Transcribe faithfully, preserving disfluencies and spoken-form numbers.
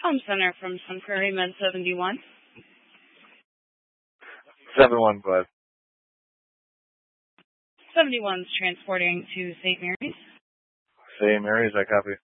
Home Center from Sun Prairie Med seventy-one. seven one five. seventy-one's transporting to Saint Mary's. Saint Mary's, I copy.